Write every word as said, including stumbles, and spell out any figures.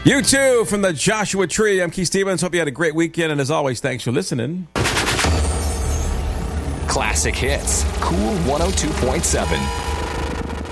You too, from the Joshua Tree. I'm Keith Stevens. Hope you had a great weekend. And as always, thanks for listening. Classic Hits. Cool one oh two point seven.